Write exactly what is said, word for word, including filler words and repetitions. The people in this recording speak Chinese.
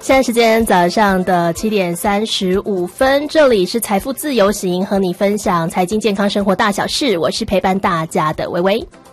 现在时间早上的七点三十五分，这里是财富自由行，和你分享财经健康生活大小事，我是陪伴大家的微微。